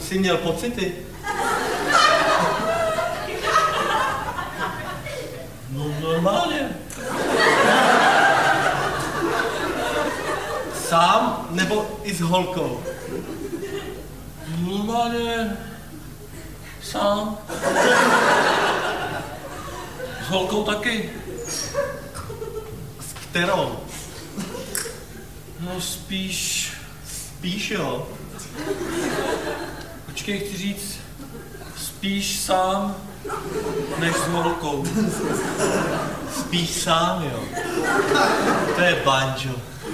jsi měl pocity? No normálně. Sám nebo i s holkou? Normálně sám. S holkou taky. S kterou? No spíš... Spíš jo. Počkej, chci říct, spíš sám, než s holkou. Spíš sám, jo. To je banjo.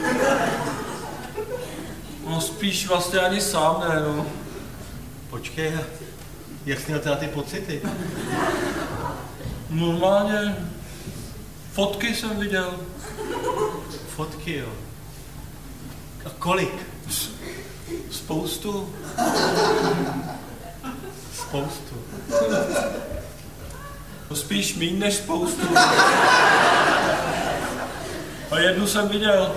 No spíš vlastně ani sám ne, no. Počkej, jak jsi měl teda ty pocity? Normálně. Fotky jsem viděl. Fotky, jo. A kolik? Spoustu. Spoustu. No spíš míň než spoustu. A jednu jsem viděl.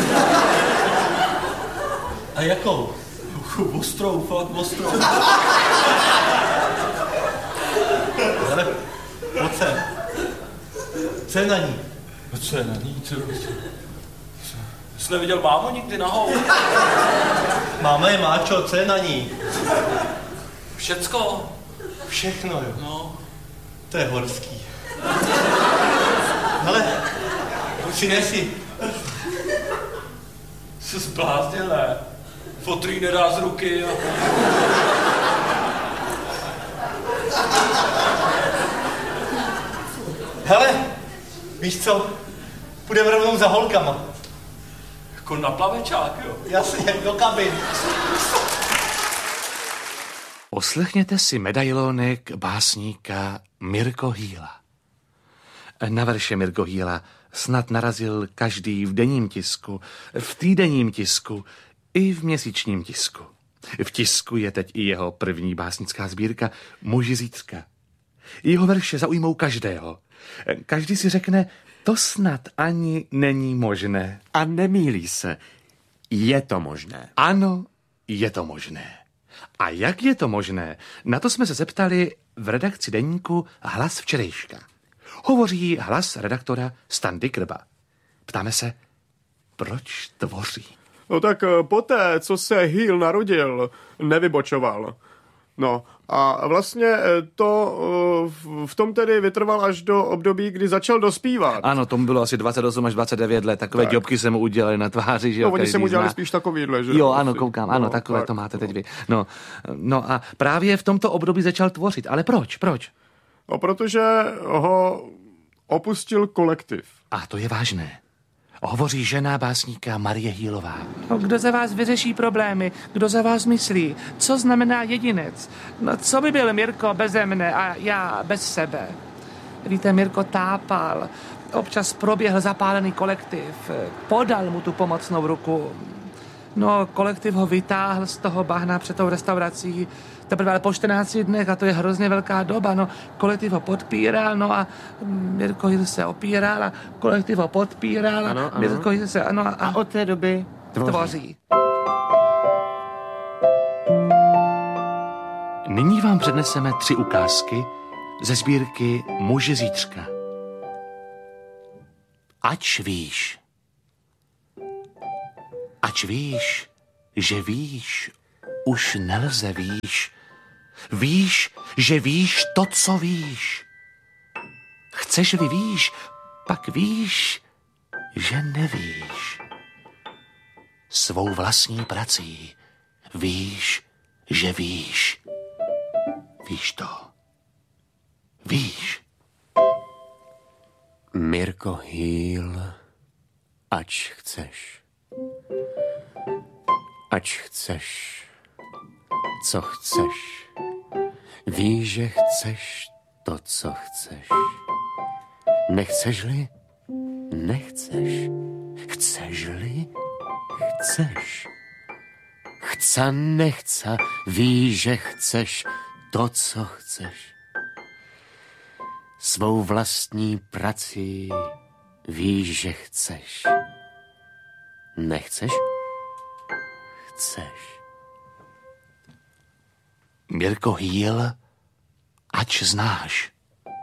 A jakou? Ostrou, fakt ostrou. Ale pojď sem. Co je na ní? No co je na ní? Jsi neviděl mámu nikdy nahou? Máma je máčo, co je na ní? Všecko. Všechno, jo. No. To je horský. Hele, přinesi. Jsi zbláznil, ne? Fotrý nedá z ruky a... Hele, víš co? Půjdeme rovnou za holkama. Jako na plavečák, jo? Jasně, do kabin. Poslechněte si medailonek básníka Mirko Hýla. Na verše Mirko Hýla snad narazil každý v denním tisku, v týdenním tisku i v měsíčním tisku. V tisku je teď i jeho první básnická sbírka Muži zítřka. Jeho verše zaujmou každého. Každý si řekne, to snad ani není možné. A nemýlí se. Je to možné. Ano, je to možné. A jak je to možné? Na to jsme se zeptali v redakci deníku Hlas včerejška. Hovoří hlas redaktora Standy Krba. Ptáme se, proč tvoří? No tak poté, co se Hýl narodil, nevybočoval. No a vlastně to v tom tedy vytrval až do období, kdy začal dospívat. Ano, tomu bylo asi 28 až 29 let. Takové tak. děbky se mu udělali na tváři, že jo? No, oni se mu dělali zná. spíš takovýhle, že? Jo, ano, koukám, ano, no, takové tak, to máte teď vy. No a právě v tomto období začal tvořit. Ale proč? No, protože ho opustil kolektiv. A to je vážné. Hovoří žena básníka Marie Hýlová. No, kdo za vás vyřeší problémy? Kdo za vás myslí? Co znamená jedinec? No, co by byl Mirko beze mne a já bez sebe? Víte, Mirko tápal. Občas proběhl zapálený kolektiv. Podal mu tu pomocnou ruku. No, kolektiv ho vytáhl z toho bahna před tou restaurací. Teprve po 14 dnech, a to je hrozně velká doba, no, kolektiv ho podpíral, no a Mirko Hýl se opíral a kolektiv ho podpíral a Mirko Hýl se, ano a od té doby tvoří. Nyní vám předneseme 3 ukázky ze sbírky Muži zítřka. Ač víš, že víš, už nelze víš. Víš, že víš to, co víš. Chceš-li víš, pak víš, že nevíš. Svou vlastní prací víš, že víš. Víš to. Víš. Mirko Hýl, ač chceš. Ač chceš, co chceš. Víš, že chceš to, co chceš. Nechceš-li? Nechceš. Chceš-li? Chceš. Chca, nechca, víš, že chceš to, co chceš. Svou vlastní prací víš, že chceš. Nechceš? Chceš. Mirko Hýl, ať znáš,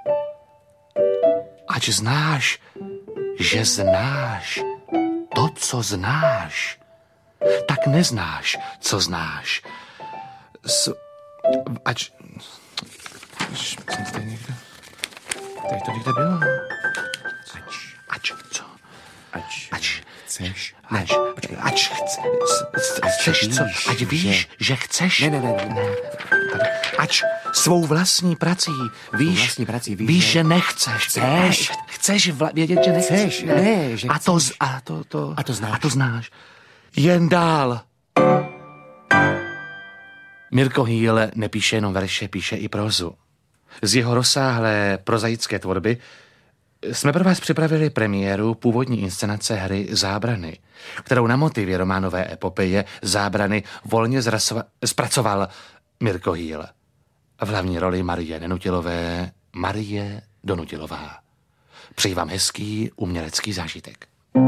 že znáš to, co znáš, tak neznáš, co znáš. Tady to někde bylo. Ať víš, že chceš. Ne. Ač svou vlastní prací víš, že nechceš. Chceš vědět, že nechceš. Ne, že chceš. A to znáš. Jen dál. Mirko Hýl nepíše jenom verše, píše i prózu. Z jeho rozsáhlé prozaické tvorby jsme pro vás připravili premiéru původní inscenace hry Zábrany, kterou na motivy románové epopeje Zábrany volně zpracoval Mirko Hýl. V hlavní roli Marie Nenutilové Marie Donutilová. Přeji vám hezký umělecký zážitek.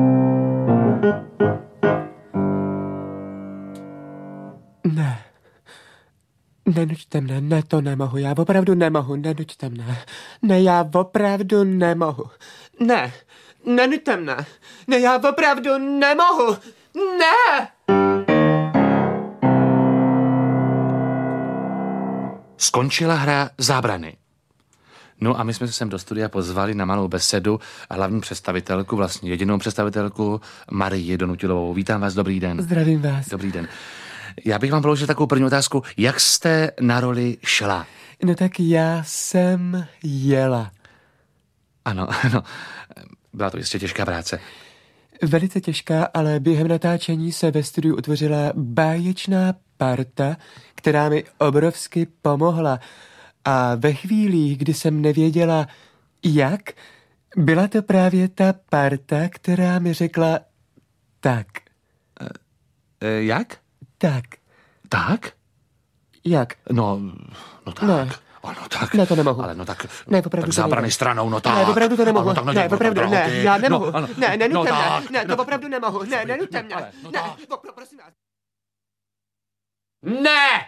Ne. Nenuďte mne, ne, to nemohu, já opravdu nemohu, nenuďte mne. Ne, já opravdu nemohu. Ne, nenuďte mne. Ne, já opravdu nemohu. Ne! Skončila hra Zábrany. No a my jsme se sem do studia pozvali na malou besedu a hlavní představitelku, vlastně jedinou představitelku, Marii Donutilovou. Vítám vás, dobrý den. Zdravím vás. Dobrý den. Já bych vám položil takovou první otázku. Jak jste na roli šla? No tak já jsem jela. Ano. Byla to jistě těžká práce. Velice těžká, ale během natáčení se ve studiu utvořila báječná parta, která mi obrovsky pomohla. A ve chvílích, kdy jsem nevěděla, jak, byla to právě ta parta, která mi řekla tak. Jak? Tak. Tak? Jak? No tak. Ne. No tak. Ne, to nemohu. Ale no tak. Ne, opravdu tak to Zábrany nejde. stranou, no tak. Ne, opravdu to nemohu. No, Ne, opravdu, ne, já nemohu. No, ano. Ne, nenuďte No, mě. tak. Ne, to opravdu nemohu. Ne, nenuďte mě. No, Ne, tak. prosím vás. Ne!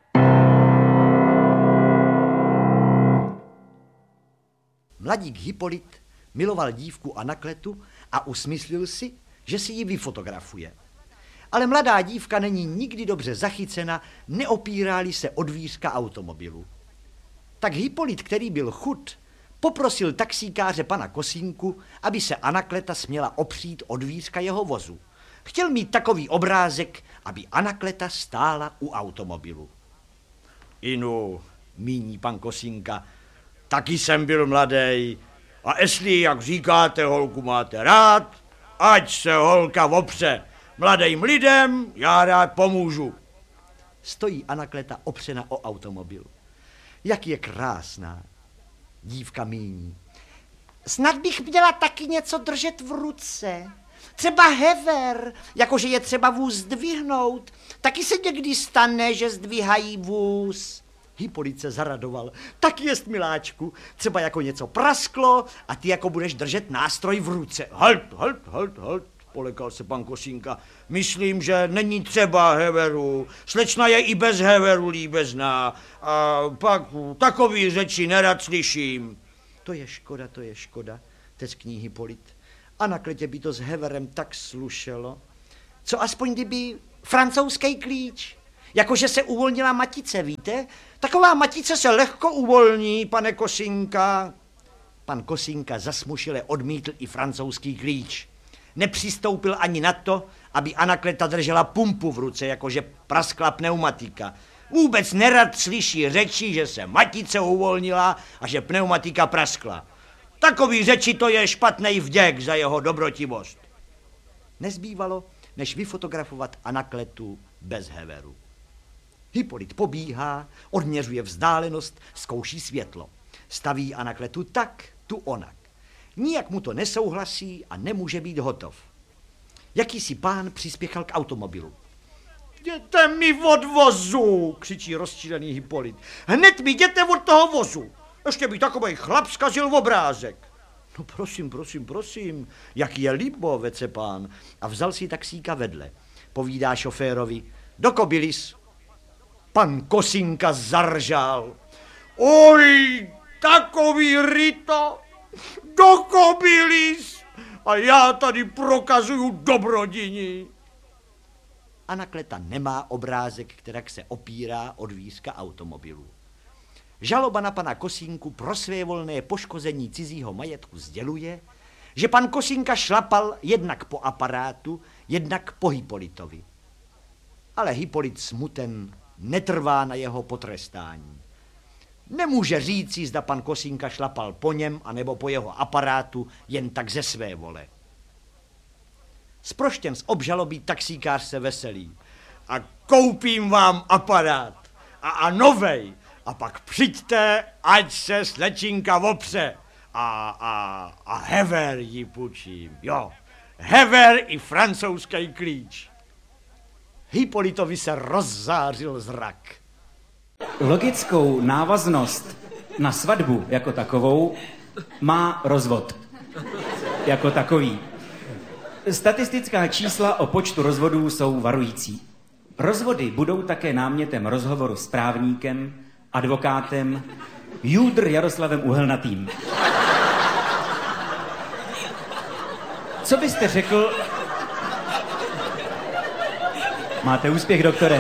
Mladík Hypolit miloval dívku Anakletu a usmyslil si, že si ji vyfotografuje. Ale mladá dívka není nikdy dobře zachycena, neopírá-li se o dvířka automobilu. Tak Hypolit, který byl chud, poprosil taxíkáře pana Kosínku, aby se Anakleta směla opřít o dvířka jeho vozu. Chtěl mít takový obrázek, aby Anakleta stála u automobilu. Inu, míní pan Kosínka, taky jsem byl mladej a jestli, jak říkáte, holku máte rád, ať se holka opře. Mladým lidem já rád pomůžu. Stojí Anakleta opřena o automobil. Jak je krásná. Dívka míní. Snad bych měla taky něco držet v ruce. Třeba hever, jakože je třeba vůz zdvihnout. Taky se někdy stane, že zdvihají vůz. Hypolit se zaradoval. Tak jest, miláčku, třeba jako něco prasklo a ty jako budeš držet nástroj v ruce. Halt, polekal se pan Kosínka. Myslím, že není třeba heveru. Slečna je i bez heveru líbezná. A pak takový řeči nerad slyším. To je škoda, teskní Hypolit. Anakletě by to s heverem tak slušelo. Co aspoň kdyby francouzský klíč? Jakože se uvolnila matice, víte? Taková matice se lehko uvolní, pane Kosínka. Pan Kosínka zasmušile odmítl i francouzský klíč. Nepřistoupil ani na to, aby Anakleta držela pumpu v ruce, jakože praskla pneumatika. Vůbec nerad slyší řeči, že se matice uvolnila a že pneumatika praskla. Takový řeči to je špatnej vděk za jeho dobrotivost. Nezbývalo, než vyfotografovat Anakletu bez heveru. Hypolit pobíhá, odměřuje vzdálenost, zkouší světlo. Staví Anakletu tak, tu onak. Nijak mu to nesouhlasí a nemůže být hotov. Jakýsi pán přispěchal k automobilu. Jděte mi od vozu, křičí rozčílený Hypolit. Hned mi jděte od toho vozu. Ještě by takovej chlap zkazil obrázek. No prosím, jaký je libo, vece pán. A vzal si taxíka vedle. Povídá šoférovi, do Kobylis. Pan Kosinka zaržal. Oj, takový ryto, do kobylis a já tady prokazuju dobrodiní. Anakleta nemá obrázek, kterak se opírá od výzka automobilu. Žaloba na pana Kosinku pro svévolné poškození cizího majetku sděluje, že pan Kosinka šlapal jednak po aparátu, jednak po Hypolitovi. Ale Hypolit smuten netrvá na jeho potrestání. Nemůže říci, zda pan Kosinka šlapal po něm anebo po jeho aparátu jen tak ze své vole. Zproštěn z obžalobí taxíkář se veselí. A koupím vám aparát. A novej. A pak přijďte, ať se slečinka opře. A hever ji půjčím. Jo, hever i francouzský klíč. Hypolitovi se rozzářil zrak. Logickou návaznost na svatbu jako takovou má rozvod. Jako takový. Statistická čísla o počtu rozvodů jsou varující. Rozvody budou také námětem rozhovoru s právníkem, advokátem, Júdr Jaroslavem Uhelnatým. Co byste řekl... Máte úspěch, doktore.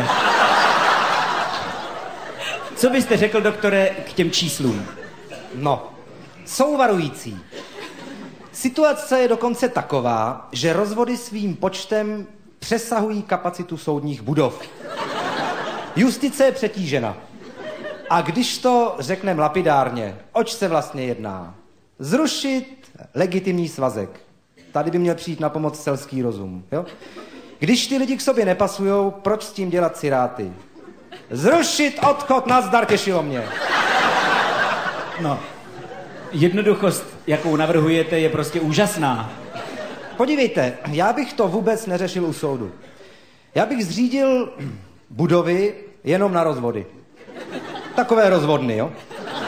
Co byste řekl, doktore, k těm číslům? No, jsou varující. Situace je dokonce taková, že rozvody svým počtem přesahují kapacitu soudních budov. Justice je přetížena. A když to řekneme lapidárně, oč se vlastně jedná? Zrušit legitimní svazek. Tady by měl přijít na pomoc selský rozum. Jo? Když ty lidi k sobě nepasujou, proč s tím dělat ciráty? Zrušit odchod, nazdar, těšilo mě. No, jednoduchost, jakou navrhujete, je prostě úžasná. Podívejte, já bych to vůbec neřešil u soudu. Já bych zřídil budovy jenom na rozvody. Takové rozvodny, jo?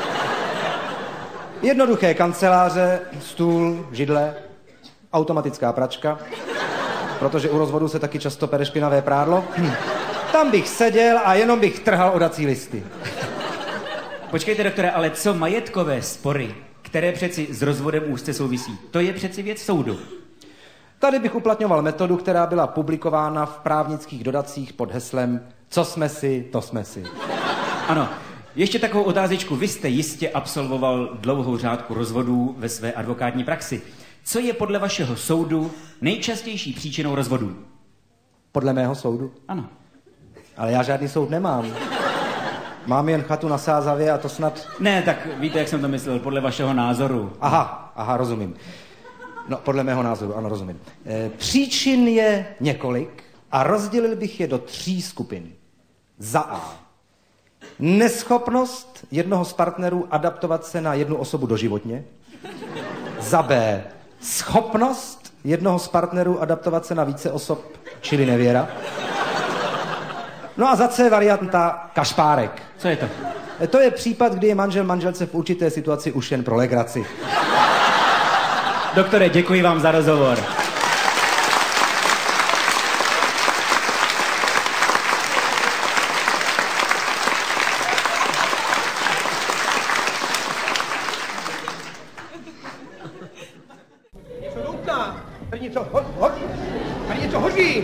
Jednoduché kanceláře, stůl, židle, automatická pračka, protože u rozvodu se taky často pere špinavé prádlo. Tam bych seděl a jenom bych trhal odací listy. Počkejte, doktore, ale co majetkové spory, které přeci s rozvodem úzce souvisí? To je přeci věc soudu. Tady bych uplatňoval metodu, která byla publikována v právnických dodacích pod heslem Co jsme si, to jsme si. Ano, ještě takovou otázečku. Vy jste jistě absolvoval dlouhou řádku rozvodů ve své advokátní praxi. Co je podle vašeho soudu nejčastější příčinou rozvodů? Podle mého soudu? Ano. Ale já žádný soud nemám. Mám jen chatu na Sázavě a to snad... Ne, tak víte, jak jsem to myslel, podle vašeho názoru. Aha, rozumím. No, podle mého názoru, ano, rozumím. Příčin je několik a rozdělil bych je do 3 skupin. Za A. Neschopnost jednoho z partnerů adaptovat se na jednu osobu doživotně. Za B. Schopnost jednoho z partnerů adaptovat se na více osob, čili nevěra. No a za C varianta kašpárek. Co je to? To je případ, kdy je manžel manželce v určité situaci už jen pro legraci. Doktore, děkuji vám za rozhovor. Něco doutná, tady něco tady něco hoří.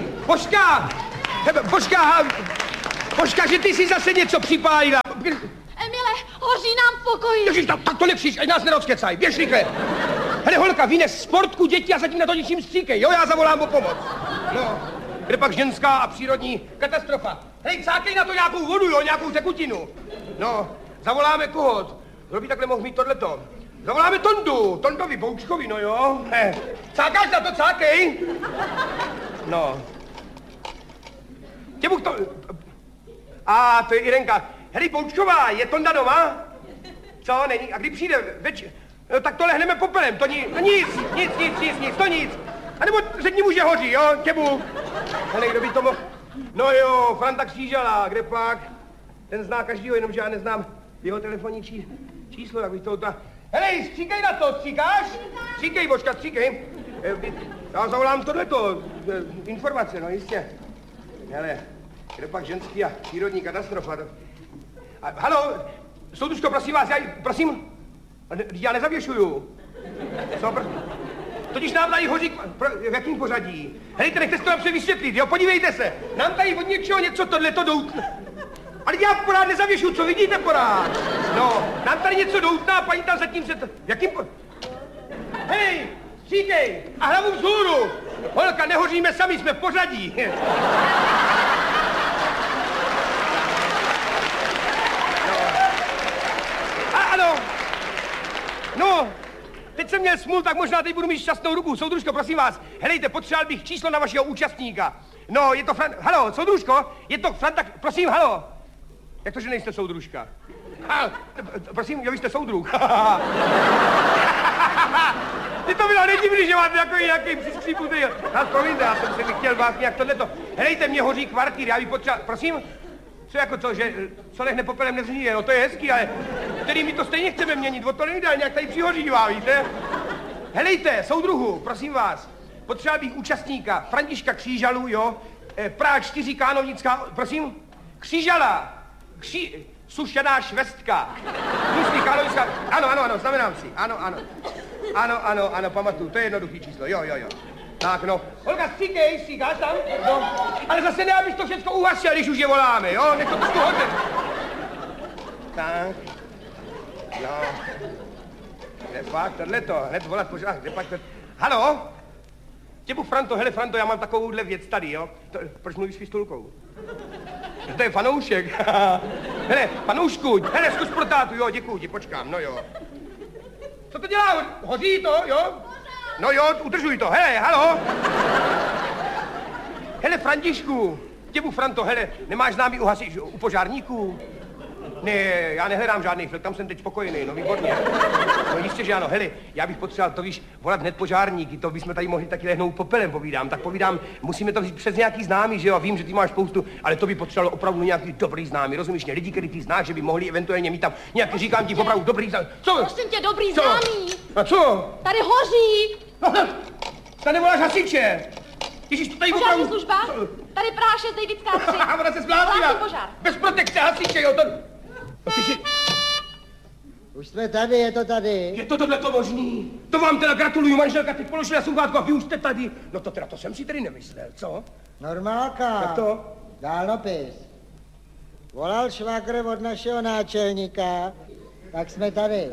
Božka, že ty jsi zase něco připálila. Emile, hoří nám v pokoji. Ježiš, tak to nekříš, ať nás nerozkecaj, běž rychle. Hele, holka, vynes sportku děti a zatím na to ničím stříkej, jo, já zavolám o pomoc. No, kde pak ženská a přírodní katastrofa. Hej, cákej na to nějakou vodu, jo, nějakou tekutinu. No, zavoláme koho? Kdo by takhle mohl mít tohleto? Zavoláme Tondovi Boučkovi, no jo. Cákáš na to, cákej. No. Těbuch to... to je Irenka. Hej, Boučková, je Tonda doma? Co, není? A kdy přijde? No, tak to lehneme popelem, to nic, to nic. A nebo řekni mu, že hoří, jo, Těbuch. Hele, kdo by to mohl... No jo, Franta Křížala, kde pak? Ten zná každýho, jenomže já neznám jeho telefonní číslo, tak bych to... Hele, stříkej na to, stříkáš? Stříkej, Božka, stříkej. Já zavolám tohleto, informace, no jistě. Hele, Kde pak ženský a přírodní katastrofa. Haló, soudružko, prosím vás, prosím, já nezavěšuju. Totiž nám tady hoří, v jakým pořadí? Helejte, nechte si to napřed vysvětlit, jo, podívejte se. Nám tady od něčeho něco tohleto doutne. Ale já pořád nezavěšuju, co vidíte pořád? No, nám tady něco doutná, paní tam zatím se to... Hej, říkej, a hlavu vzhůru. Holka, nehoříme sami, jsme v pořadí. Ano. No, teď jsem měl smůl, tak možná teď budu mít šťastnou ruku. Soudružko, prosím vás, helejte, potřeboval bych číslo na vašeho účastníka. No, je to Halo, soudružko, je to Franta... Prosím, halo. Jak to, že nejste soudružka? Prosím, jo, vy jste soudruh. Ty to bylo nedivný, že máte jako nějaký přiskřípnutý. Promiňte, já jsem se chtěl vás nějak tohleto. Helejte, mě hoří kvartýr, já bych potřeboval... Prosím? Co jako to, že co lehne popelem nevzníje, no to je hezký, ale který my to stejně chceme měnit, o to nejde, nějak tady přihořívá, víte? Helejte, soudruhu, prosím vás, potřeboval bych účastníka, Františka Křížalu, jo, Praha 4, Kánovnická, prosím, Křížala, sušená švestka, Tlustý, Kánovnická, ano, znamenám si, ano, pamatuju, to je jednoduchý číslo, jo. Tak no, Olga, stříkáš tam? No, ale zase ne, abys to všechno uhasil, když už je voláme, jo? Nech to trošku hodně. Tak, no. Kde pak tohleto, hned volat pořád, kde pak to... Halo? Těbu Franto, hele Franto, já mám takovouhle věc tady, jo? Proč mluvíš s pistolkou? To je fanoušek. Hele, fanoušku, hele, zkus pro tátu, jo, děkuju ti, počkám, no jo. Co to dělá? Hoří to, jo? No jo, udržuj to, hele, halo. Hele, Františku, těbu Franto, hele, nemáš známý u požárníků? Ne, já nehledám žádný flek, tam jsem teď spokojený, no výborně. No jistě, že ano, hele, já bych potřeboval, to víš, volat hned požárníky, to bychom tady mohli taky lehnout popelem, tak povídám, musíme to vzít přes nějaký známý, že jo, vím, že ty máš spoustu, ale to by potřebovalo opravdu nějaký dobrý známý, rozumíš, lidi, který ty znáš, že by mohli eventuálně mít tam nějaký, říkám ti, opravdu dobrý známý. Co? Prosím tě, dobrý známý. A co? Tady hoří. Tady voláš hasiče. Ježíš, to tady požární opravdu... služba? Tady Praha 6, Dejvická 3. Ona se zbláznila. Požár. Bez protekce hasiče, jo, to... Už jsme tady, je to tady. Je to tohleto možný? To vám teda gratuluju, manželka, teď položila sluchátko a vy už jste tady. No to teda, to jsem si tedy nemyslel, co? Normálka. Tak to? Dálnopis. Volal švagr od našeho náčelníka, tak jsme tady.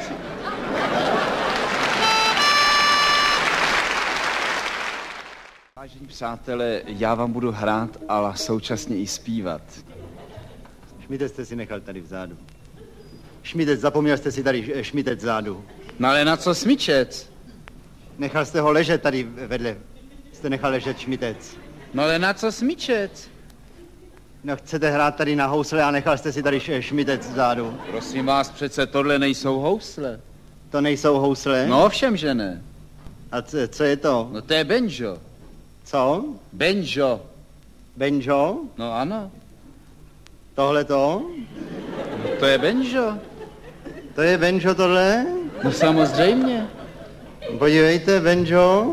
Vážení přátelé, já vám budu hrát, ale současně i zpívat. Šmitec jste si nechal tady vzadu. Šmitec, zapomněl jste si tady šmitec vzadu. No ale na co smyčec? Nechal jste ho ležet tady vedle. Jste nechal ležet šmitec. No ale na co smyčec? No chcete hrát tady na housle a nechal jste si tady šmitec vzadu. Prosím vás, přece tohle nejsou housle. To nejsou housle? No ovšem, že ne. A co je to? No to je banjo. Co? Banjo. Banjo? No ano. Tohle to? No to je banjo. To je banjo tohle? No samozřejmě. Podívejte, banjo.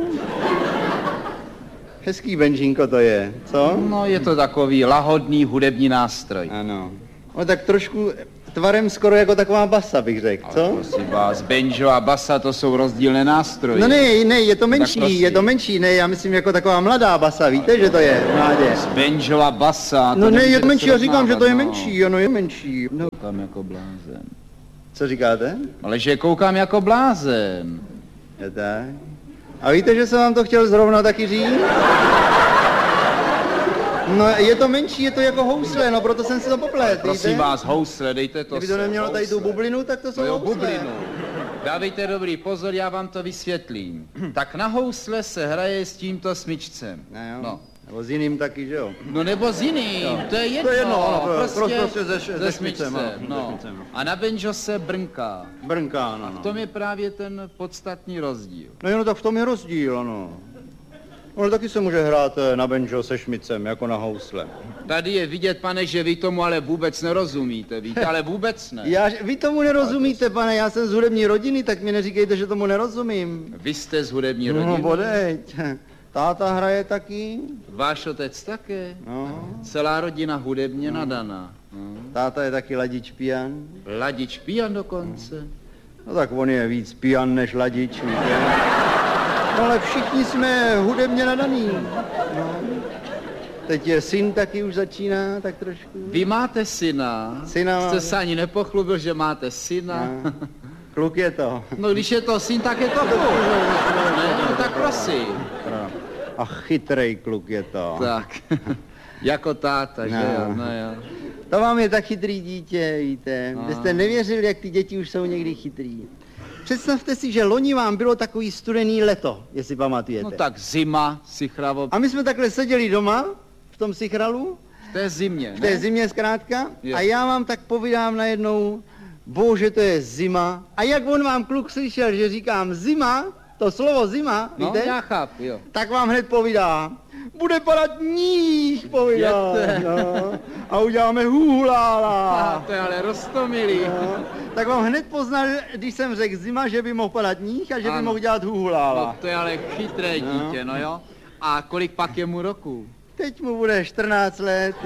Hezký benžínko to je, co? No je to takový lahodný hudební nástroj. Ano. No tak trošku tvarem skoro jako taková basa, bych řekl, co? Ale prosím vás, banjo a basa to jsou rozdílné nástroje. No ne, je to menší, ne, já myslím jako taková mladá basa, víte, že to je, mládě. Banjo a basa. No ne, je to menší, já říkám, že to je menší, ano, je menší. No. Koukám jako blázen. Co říkáte? Ale že koukám jako blázen. Je tak. A víte, že jsem vám to chtěl zrovna taky říct? No, je to menší, je to jako housle, no, proto jsem si to poplet, prosím vás, housle, dejte to. Kdyby to nemělo tady tu bublinu, tak to jsou no jo, housle. bublinu. Dávejte dobrý pozor, já vám to vysvětlím. Tak na housle se hraje s tímto smyčcem. No. Nebo s jiným taky, že jo? No nebo s jiným, jo. To je jedno. To je jedno, ano, prostě se smyčcem, no. A na banjo se brnká. Brnká, no. A v tom je právě ten podstatný rozdíl. No jo, no tak v tom je rozdíl, ano. No taky se může hrát na banjo se šmicem, jako na housle. Tady je vidět, pane, že vy tomu ale vůbec nerozumíte, víte, ale vůbec ne. Vy tomu nerozumíte, pane, já jsem z hudební rodiny, tak mi neříkejte, že tomu nerozumím. Vy jste z hudební rodiny? No bodeď. Táta hraje taky. Váš otec také? No. Celá rodina hudebně nadaná. No. Táta je taky Ladič pijan. Ladič pijan dokonce? No tak on je víc pijan než Ladič, víte. No ale všichni jsme hudebně nadaný. No. Teď je syn taky už začíná, tak trošku. Vy máte syna? Syna. Jste se ani nepochlubil, že máte syna? No. Kluk je to. No když je to syn, tak je to kluk. No, tak prosím. A chytrej kluk je to. Tak, jako táta, že jo? No jo. To vám je tak chytrý dítě, víte. Vy jste nevěřili, jak ty děti už jsou někdy chytrý. Představte si, že loni vám bylo takový studený leto, jestli pamatujete. No tak zima, sichravo. A my jsme takhle seděli doma, v tom sichralu. V té zimě, ne? V té zimě zkrátka. Jo. A já vám tak povídám najednou, bože, to je zima. A jak on vám kluk slyšel, že říkám zima, to slovo zima, no, víte? já chápu, jo. Tak vám hned povídá, bude padat níž, povídá. No. A uděláme hůlála. To je ale roztomilý. No. Tak vám hned poznal, když jsem řekl zima, že by mohl padat níž a že by mohl dělat hůlála. No, to je ale chytré dítě, no jo. A kolik pak je mu roku? Teď mu bude 14 let.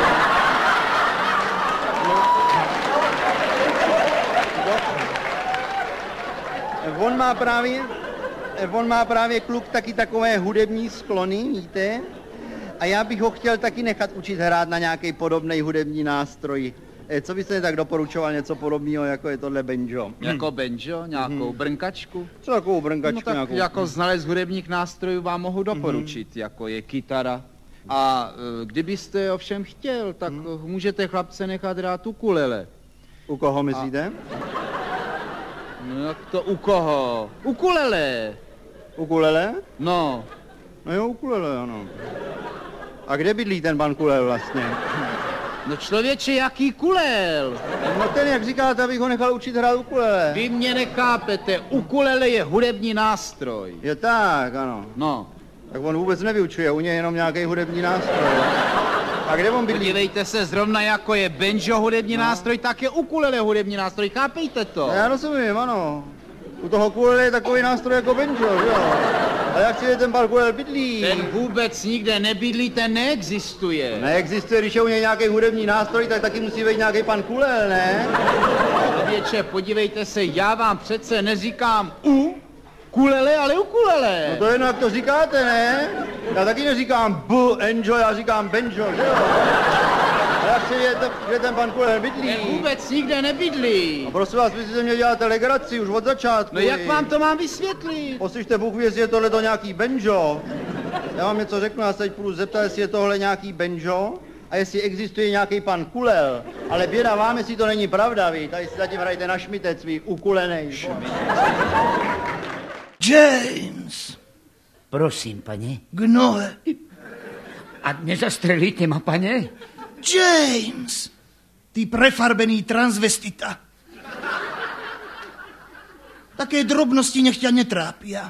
On má právě kluk taky takové hudební sklony, víte? A já bych ho chtěl taky nechat učit hrát na nějaký podobný hudební nástroj. Co byste tak doporučoval něco podobného, jako je tohle banjo? Jako banjo? Nějakou brnkačku? Co takovou brnkačku? No tak nějakou? jako znalec hudebních nástrojů vám mohu doporučit, jako je kytara. A kdybyste ovšem chtěl, tak můžete chlapce nechat hrát ukulele. U koho myslíte? No jak to u koho? Ukulele. Ukulele? No. No jo, ukulele, ano. A kde bydlí ten pan Kulel vlastně? No člověče, jaký kulel? No ten, jak říkáte, abych ho nechal učit hrát ukulele. Vy mě nechápete, ukulele je hudební nástroj. Je tak, ano. No. Tak on vůbec nevyučuje, u něj je jenom nějaký hudební nástroj. A kde on bydlí? Podívejte se, zrovna jako je banjo hudební nástroj, tak je ukulele hudební nástroj, chápejte to? No, já rozumím, ano. U toho ukulele je takový nástroj jako banjo, jo. A jak si je ten pan Kulel bydlí? Ten vůbec nikde nebydlí, ten neexistuje. Neexistuje, když je u něj nějaký hudební nástroj, tak taky musí být nějaký pan Kulel, ne? Člověče, podívejte se, já vám přece neříkám kulele, ale ukulele. No to je jedno, jak to říkáte, ne? Já taky neříkám enjoy, já říkám banjo, že jo? A jak si je, že ten pan Kulel bydlí? Ten vůbec nikde nebydlí. No prosím vás, vy si ze mě děláte legraci už od začátku. No jak vám to mám vysvětlit? Poslyšte, Bůh ví, jestli je tohleto nějaký banjo. Já vám něco řeknu, já se teď půjdu zeptat, jestli je tohle nějaký banjo a jestli existuje nějaký pan Kulel. Ale běda vám, jestli to není pravda, vy. Tady si zatím hrajte na šmitec, vy ukulenej. James! Prosím, pane. Gnohe. A nezastrelíte ma, pane? James! Ty prefarbený transvestita. Také drobnosti nech ťa netrápia.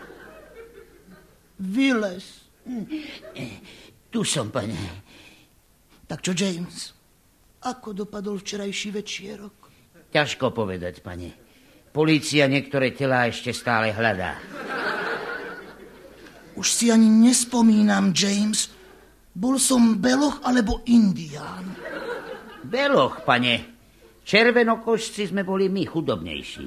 Vylez. Tu som, pane. Tak čo, James? Ako dopadol včerajší večierok? Ťažko povedať, pane. Polícia niektoré telá ešte stále hľadá. Už si ani nespomínam, James. Bol som beloch alebo indián? Beloch, pane. Červenokošci sme boli my chudobnejší.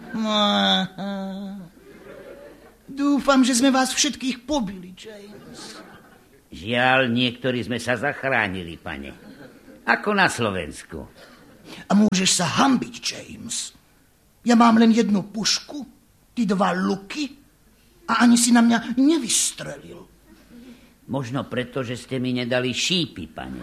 Dúfam, že sme vás všetkých pobili, James. Žiaľ, niektorí sme sa zachránili, pane. Ako na Slovensku. A môžeš sa hanbiť, James. Ja mám len jednu pušku, ty 2 luky a ani si na mňa nevystrelil. Možno preto, že ste mi nedali šípy, pane.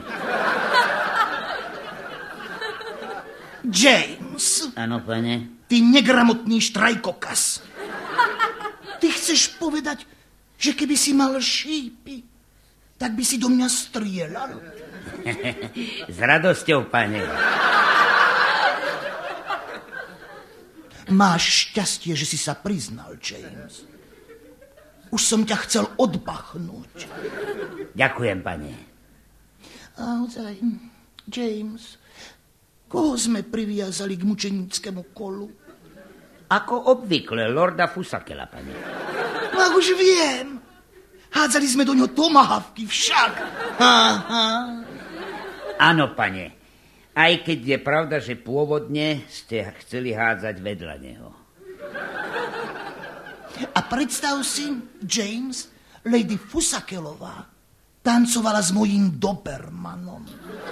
James. Áno, pane. Ty negramotný štrajkokas. Ty chceš povedať, že keby si mal šípy, tak by si do mňa strieľal? S radosťou, pane. Máš šťastie, že si sa priznal, James. Už som ťa chcel odbachnúť. Ďakujem, pane. A ozaj, James, koho sme priviazali k mučenickému kolu? Ako obvykle, lorda Fusakela, pane. No už viem. Hádzali sme do ňo tomahawky však. Áno, pane. Aj keď je pravda, že pôvodne ste chceli hádzať vedľa neho. A predstav si, James, Lady Fusakelová tancovala s mojím Dobermanom.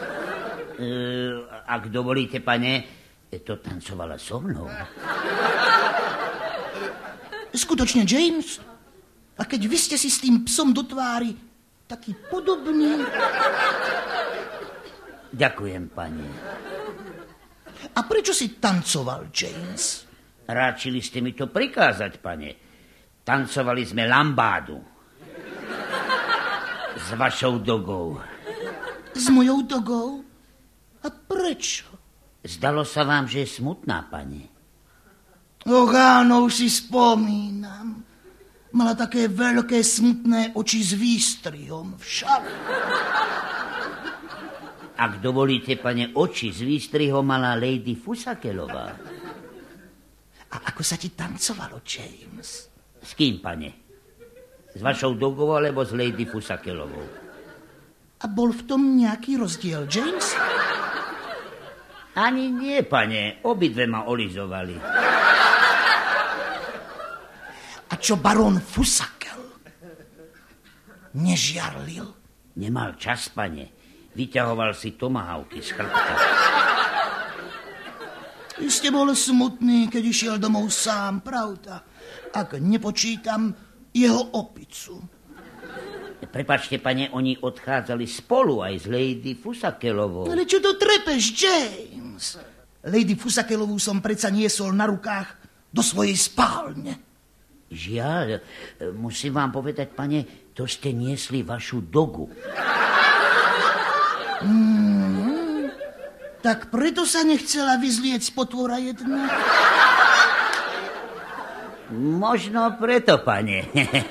Ak dovolíte, pane, to tancovala so mnou. Skutočne, James? A keď vy ste si s tým psom do tvári taký podobný... Ďakujem, pane. A prečo si tancoval, James? Ráčili ste mi to prikázať, pane. Tancovali sme lambádu. S vašou dogou. S mojou dogou? A prečo? Zdalo sa vám, že je smutná, pane. Och, áno, už si spomínam. Mala také veľké smutné oči s výstrihom však. Ak dovolíte, pane, oči s výstrihom mala Lady Fusakelová. A ako sa ti tancovalo, James? S kým, pane? S vašou dogou alebo s Lady Fusakelovou? A bol v tom nejaký rozdiel, James? Ani nie, pane. Obidve ma olizovali. A čo barón Fusakel? Nežiarlil? Nemal čas, pane. Vyťahoval si tomahawky z chrbta. Ste bol smutný, keď išiel domov sám, pravda? Ak nepočítam jeho opicu. Prepačte, pane, oni odchádzali spolu aj s Lady Fusakelovou. Ale čo to trepeš, James? Lady Fusakelovú som predsa niesol na rukách do svojej spálne. Žiaľ, musím vám povedať, pane, to ste niesli vašu dogu. Tak preto sa nechcela vyzlieť z potvora jedna? Možno preto, pane.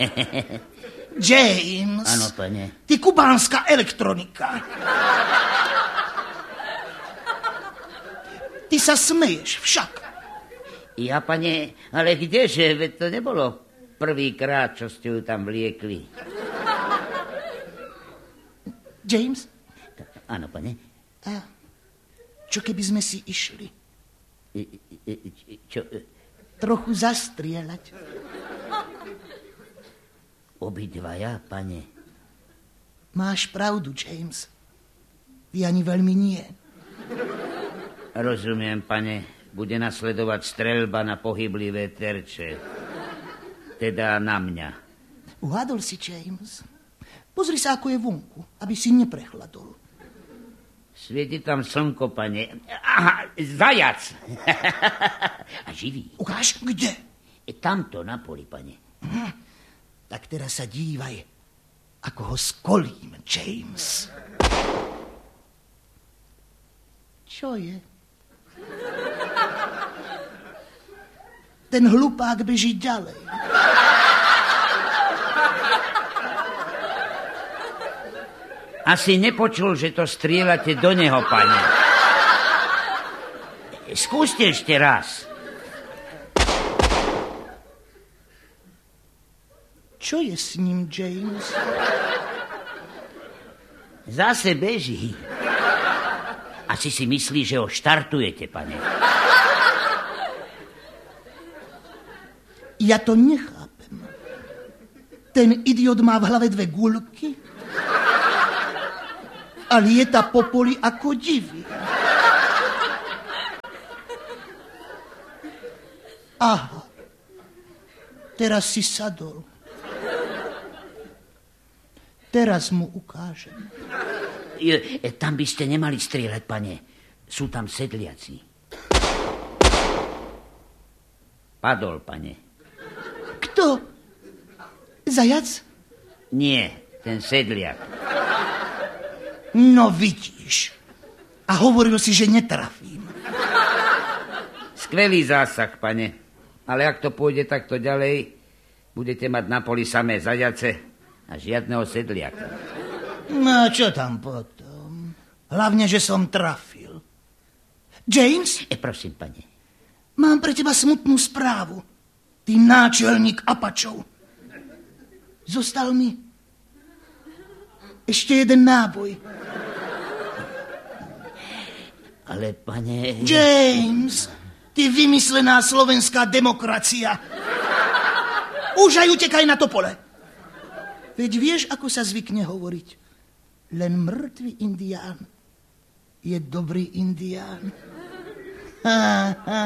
James. Áno, pane. Ty kubánska elektronika. Ty sa smeješ však. Ja, pane, ale kdeže? Veď to nebolo prvýkrát, čo ste ju tam vliekli. James? Áno, pane. A čo keby sme si išli? Čo? Trochu zastrieľať. Obidvaja, pane. Máš pravdu, James. Vy ani veľmi nie. Rozumiem, pane. Bude nasledovať streľba na pohyblivé terče. Teda na mňa. Uhádol si, James. Pozri sa, ako je vonku, aby si neprechladol. Svieti tam slnko, pane. Aha, zajac. A živý. Ukáž, kde? Tamto, na poli, pane. Tak teraz sa dívaj, ako ho skolím, James. Čo je? Ten hlupák beží ďalej. Asi nepočul, že to strieľate do neho, pane. Skúste ešte raz. Čo je s ním, James? Zase beží. Asi si myslí, že ho štartujete, pane. Ja to nechápem. Ten idiot má v hlave 2 guľky a lieta po poli ako divý. Aha. Teraz si sadol. Teraz mu ukážem. Tam by ste nemali strieľať, pane. Sú tam sedliaci. Padol, pane. Kto? Zajac? Nie, ten sedliak. No vidíš. A hovoril si, že netrafím. Skvelý zásah, pane. Ale ak to pôjde takto ďalej, budete mať na poli samé zajace a žiadneho sedliaka. No, čo tam potom? Hlavne, že som trafil. James? Prosím, pane. Mám pre teba smutnú správu. Ty náčelník Apačov. Zostal mi Ještě jeden náboj. Ale pane... James, ty vymyslená slovenská demokracia. Už aj utekaj na Topole. Veď vieš, ako sa zvykne hovoriť. Len mŕtvý indián je dobrý indián. Ha, ha.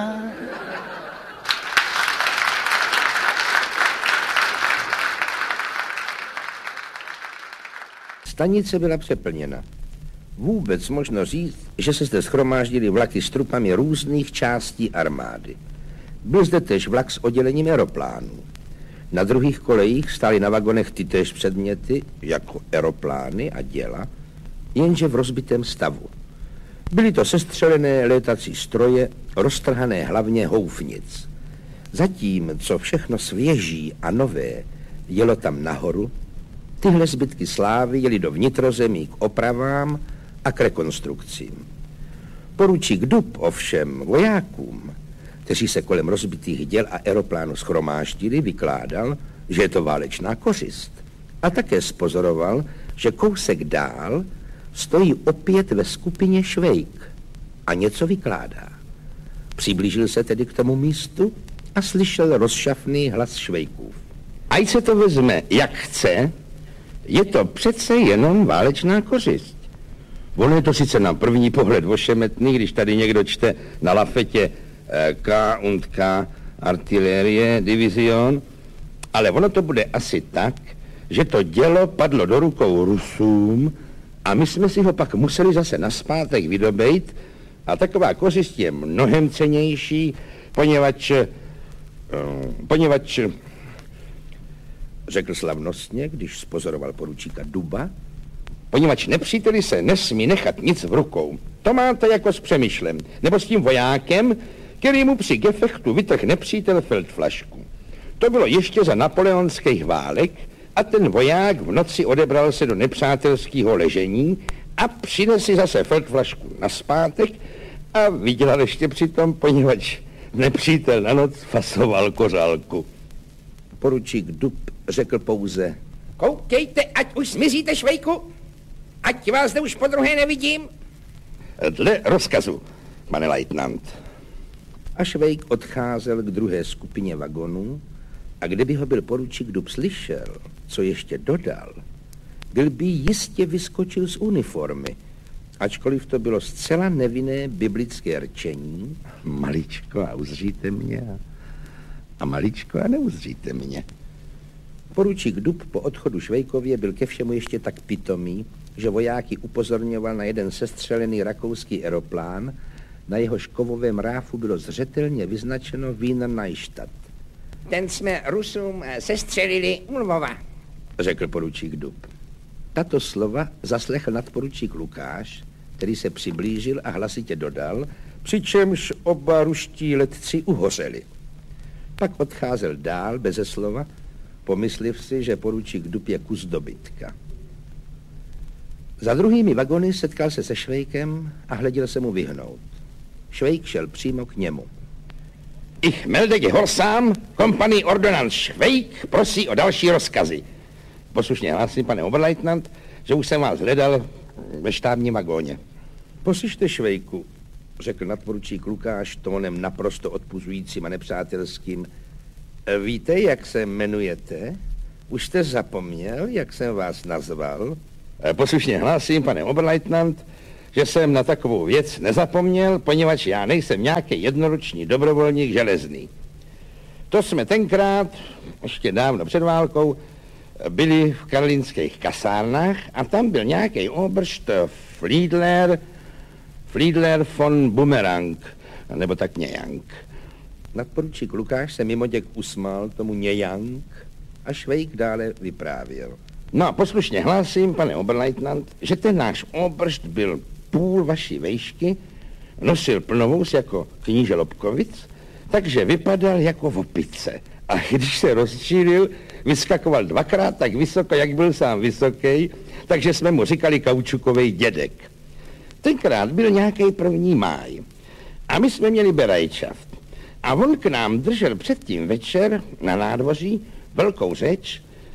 Stanice byla přeplněna. Vůbec možno říct, že se zde shromáždily vlaky s trupami různých částí armády. Byl zde též vlak s oddělením aeroplánů. Na druhých kolejích stály na vagonech tytéž předměty, jako aeroplány a děla, jenže v rozbitém stavu. Byly to sestřelené létací stroje, roztrhané hlavně houfnic. Zatím, co všechno svěží a nové jelo tam nahoru, tyhle zbytky slávy jeli do vnitrozemí k opravám a k rekonstrukcím. Poručík Dub ovšem vojákům, kteří se kolem rozbitých děl a aeroplánu shromáždili, vykládal, že je to válečná kořist. A také spozoroval, že kousek dál stojí opět ve skupině Švejk a něco vykládá. Přiblížil se tedy k tomu místu a slyšel rozšafný hlas Švejkův. Ať se to vezme, jak chce, je to přece jenom válečná kořist. Ono je to sice na první pohled ošemetný, když tady někdo čte na lafetě K&K artilérie divizion, ale ono to bude asi tak, že to dělo padlo do rukou Rusům a my jsme si ho pak museli zase nazpátek vydobejt a taková kořist je mnohem cennější, poněvadž řekl slavnostně, když spozoroval poručíka Duba, poněvadž nepříteli se nesmí nechat nic v rukou. To máte jako s Přemyšlem, nebo s tím vojákem, který mu při gefechtu vytrhl nepřítel feldflašku. To bylo ještě za napoleonských válek a ten voják v noci odebral se do nepřátelského ležení a přinesl zase feldflašku nazpátek a vydělal ještě přitom, poněvadž nepřítel na noc fasoval kořálku. Poručík Dub řekl pouze: koukejte, ať už zmizíte, Švejku, ať vás zde už podruhé nevidím. Dle rozkazu, pane lejtnant. A Švejk odcházel k druhé skupině vagonů a kdyby ho byl poručík Dub slyšel, co ještě dodal, byl by jistě vyskočil z uniformy, ačkoliv to bylo zcela nevinné biblické rčení: maličko a uzříte mě a maličko a neuzříte mě. Poručík Dub po odchodu Švejkově byl ke všemu ještě tak pitomý, že vojáky upozorňoval na jeden sestřelený rakouský aeroplán, na jehož kovovém ráfu bylo zřetelně vyznačeno Wiener Neustadt. Ten jsme Rusům sestřelili u Lvova, řekl poručík Dub. Tato slova zaslechl nadporučík Lukáš, který se přiblížil a hlasitě dodal, přičemž oba ruští letci uhořeli. Pak odcházel dál beze slova, pomysliv si, že poručík Dub je kus dobytka. Za druhými vagony setkal se Švejkem a hleděl se mu vyhnout. Švejk šel přímo k němu. Ich melde gehorsam, kompanii ordonanc Švejk prosí o další rozkazy. Poslušně hlásím, pane oberleutnant, že už jsem vás hledal ve štábním vagóně. Poslyšte, Švejku, řekl nadporučík Lukáš tónem naprosto odpuzujícím a nepřátelským. Víte, jak se jmenujete? Už jste zapomněl, jak jsem vás nazval? Poslušně hlásím, pane oberleutnant, že jsem na takovou věc nezapomněl, poněvadž já nejsem nějaký jednoroční dobrovolník železný. To jsme tenkrát, ještě dávno před válkou, byli v karlínských kasárnách a tam byl nějaký obršt Friedler von Bumerang, nebo tak nějak. Nadporučík Lukáš se mimoděk usmál tomu nějak a Švejk dále vyprávěl. No, poslušně hlásím, pane oberleutnant, že ten náš obršt byl půl vaší vejšky, nosil plnovous jako kníže Lobkovic, takže vypadal jako opice. A když se rozšířil, vyskakoval dvakrát tak vysoko, jak byl sám vysoký, takže jsme mu říkali kaučukovej dědek. Tenkrát byl nějaký 1. máj a my jsme měli berajčaft. A on k nám držel předtím večer na nádvoří velkou řeč,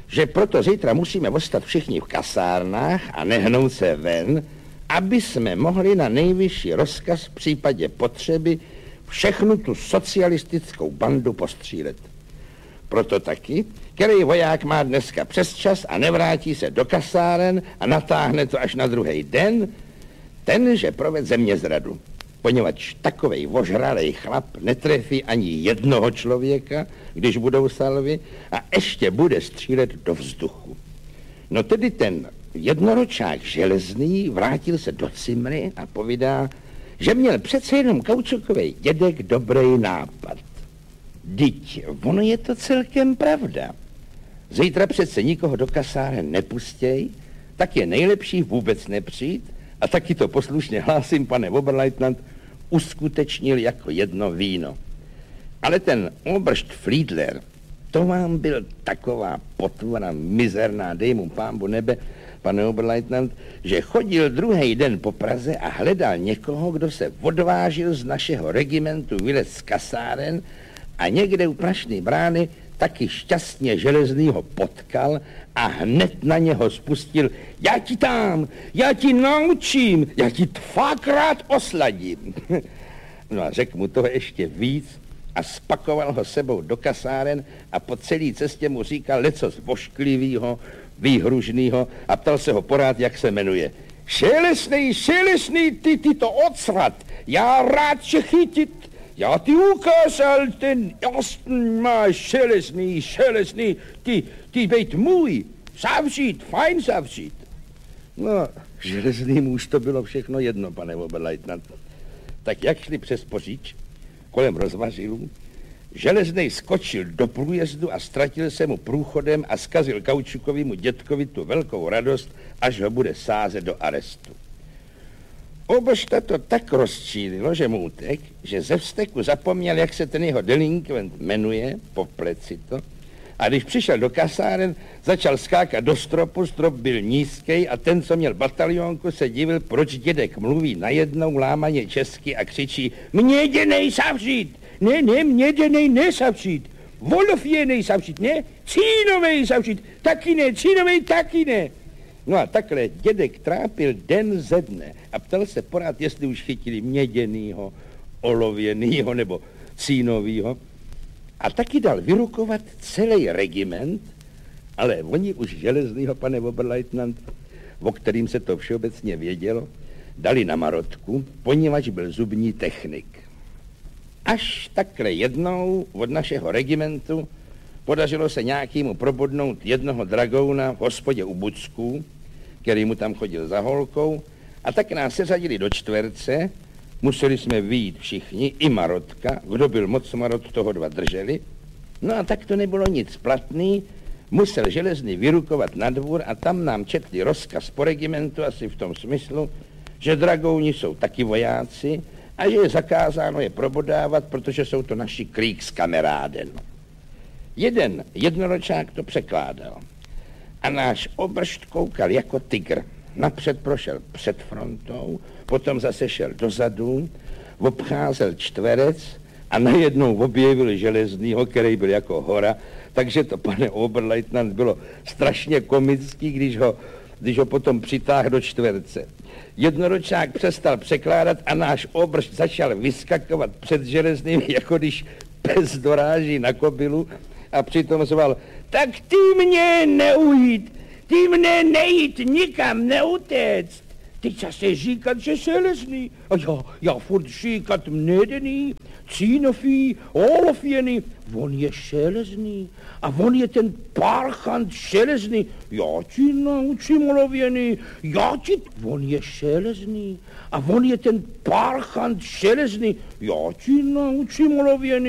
že proto zítra musíme ostat všichni v kasárnách a nehnout se ven, aby jsme mohli na nejvyšší rozkaz v případě potřeby všechnu tu socialistickou bandu postřílet. Proto taky, který voják má dneska přesčas a nevrátí se do kasáren a natáhne to až na druhý den, ten, že proved zemězradu. Poněvadž takovej ožralej chlap netrefí ani jednoho člověka, když budou salvy, a ještě bude střílet do vzduchu. No tedy ten jednoročák Železný vrátil se do cimry a povídá, že měl přece jenom Kaučukovej dědek dobrý nápad. Dyť, ono je to celkem pravda. Zítra přece nikoho do kasáren nepustěj, tak je nejlepší vůbec nepřijít a taky to poslušně hlásím, pane Oberleutnant, uskutečnil jako jedno víno. Ale ten obršt Friedler, to vám byl taková potvora mizerná, dej mu pánbu nebe, pane Oberleutnant, že chodil druhý den po Praze a hledal někoho, kdo se odvážil z našeho regimentu vylet z kasáren a někde u Prašné brány taky šťastně Železnýho potkal a hned na něho spustil: já ti tam, já ti naučím, já ti dvakrát osladím. No a řekl mu toho ještě víc a spakoval ho sebou do kasáren a po celé cestě mu říkal lecos vošklivýho, výhružnýho a ptal se ho porád, jak se jmenuje. Šelesný, ty to odsrat, já rád tě chytit. Já ti ukázal ten jasný máš šelesný, ty bejt můj, zavřít, fajn zavřít. No, Železným už to bylo všechno jedno, pane Oberleutnant. Tak jak šli přes Poříč, kolem rozvařilů, Železnej skočil do průjezdu a ztratil se mu průchodem a zkazil Kaučukovému dědkovi tu velkou radost, až ho bude sázet do arestu. Obožta to tak rozčílilo, že mu utek, že ze vzteku zapomněl, jak se ten jeho delinkvent jmenuje, poplet si to, a když přišel do kasáren, začal skákat do stropu, strop byl nízký a ten, co měl batalionku, se divil, proč dědek mluví najednou lámaně česky a křičí: mě děnej zavřít, ne, mě děnej nesavřít, Wolf je nejsavřít, ne, Cínovej zavřít, taky ne. No a takhle dědek trápil den ze dne a ptal se porád, jestli už chytili měděnýho, olověnýho nebo cínovýho. A taky dal vyrukovat celý regiment, ale oni už Železnýho, pane Oberleutnant, o kterým se to všeobecně vědělo, dali na marotku, poněvadž byl zubní technik. Až takhle jednou od našeho regimentu podařilo se nějakému probodnout jednoho dragouna v hospodě u Bucků, který mu tam chodil za holkou, a tak nás seřadili do čtverce, museli jsme vyjít všichni, i marotka, kdo byl moc marot, toho dva drželi. No a tak to nebylo nic platný, musel Železný vyrukovat na dvůr a tam nám četli rozkaz po regimentu asi v tom smyslu, že dragouni jsou taky vojáci a že je zakázáno je probodávat, protože jsou to naši Kriegskameráden. Jeden jednoročák to překládal a náš obršt koukal jako tygr. Napřed prošel před frontou, potom zase šel dozadu, obcházel čtverec a najednou objevil Železnýho, který byl jako hora, takže to, pane Oberleutnant, bylo strašně komický, když ho potom přitáhl do čtverce. Jednoročák přestal překládat a náš obršt začal vyskakovat před Železným, jako když pes doráží na kobylu, a přitom zval: tak ty mě neujít, ty mne nejít, nikam neutéct. Ty zase říkat, že Železný. A já furt říkat mnedený, Cínový, Olofěný. On je Železný a on je ten parchant Železný. Já ti naučím Olofěný, on je Železný a on je ten parchant Železný. Já ti naučím Olofěný.